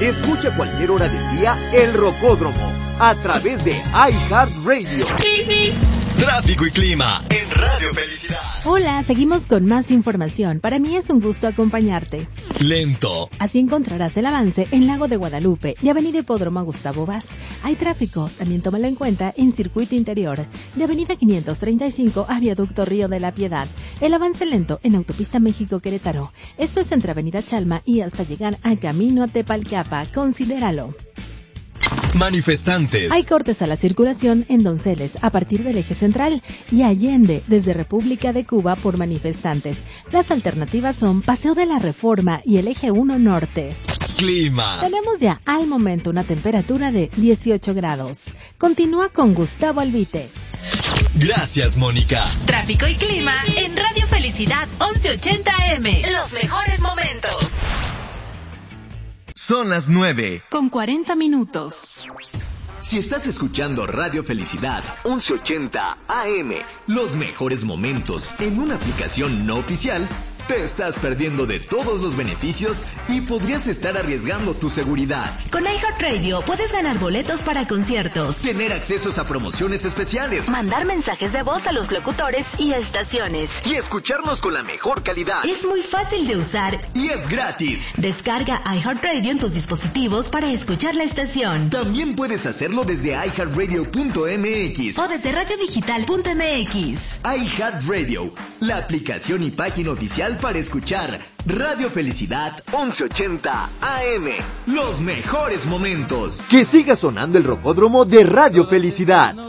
Escucha a cualquier hora del día El Rocódromo a través de iHeartRadio. Tráfico y clima en Radio Felicidad. Hola, seguimos con más información. Para mí es un gusto acompañarte. Lento. Así encontrarás el avance en Lago de Guadalupe y Avenida Hipódromo Gustavo Vaz. Hay tráfico, también tómalo en cuenta en Circuito Interior, de Avenida 535 a Viaducto Río de la Piedad. El avance lento en Autopista México-Querétaro. Esto es entre Avenida Chalma y hasta llegar a Camino a Tepalcapa. Considéralo. Manifestantes. Hay cortes a la circulación en Donceles a partir del eje central y Allende desde República de Cuba por manifestantes. Las alternativas son Paseo de la Reforma y el eje 1 norte. Clima. Tenemos ya al momento una temperatura de 18 grados. Continúa con Gustavo Albite. Gracias, Mónica. Tráfico y clima en Radio Felicidad 1180 AM. Los mejores momentos. Son las 9. Con 40 minutos. Si estás escuchando Radio Felicidad 1180 AM, los mejores momentos en una aplicación no oficial, te estás perdiendo de todos los beneficios y podrías estar arriesgando tu seguridad. Con iHeartRadio puedes ganar boletos para conciertos, tener accesos a promociones especiales, mandar mensajes de voz a los locutores y estaciones, y escucharnos con la mejor calidad. Es muy fácil de usar y es gratis. Descarga iHeartRadio en tus dispositivos para escuchar la estación. También puedes hacerlo desde iHeartRadio.mx o desde radiodigital.mx. iHeartRadio, la aplicación y página oficial para escuchar Radio Felicidad 1180 AM. Los mejores momentos. Que siga sonando el Rocódromo de Radio Felicidad.